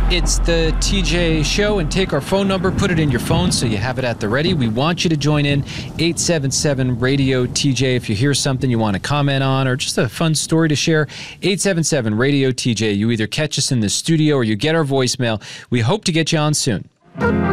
It's the TJ Show, and take our phone number, put it in your phone so you have it at the ready. We want you to join in, 877-RADIO-TJ. If you hear something you want to comment on or just a fun story to share, 877-RADIO-TJ. You either catch us in the studio or you get our voicemail. We hope to get you on soon.